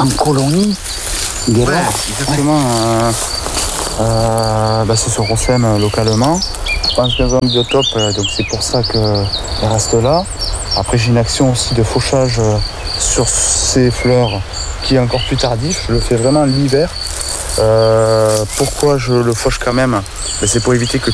en colonie des Ouais, vers. exactement. C'est ce qu'on sème localement. Je pense qu'elles ont un biotope, donc c'est pour ça qu'elles restent là. Après, j'ai une action aussi de fauchage sur ces fleurs qui est encore plus tardif. Je le fais vraiment l'hiver. Pourquoi je le fauche quand même? C'est pour éviter que